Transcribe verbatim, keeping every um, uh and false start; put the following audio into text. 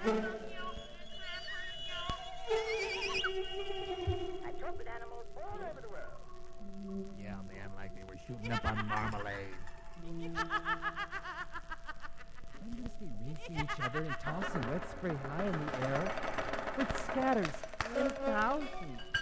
Trophied animals all over the world. Yeah, man, like they were shooting up on marmalade. Endlessly racing each other and tossing wet spray high in the air. It scatters in thousands.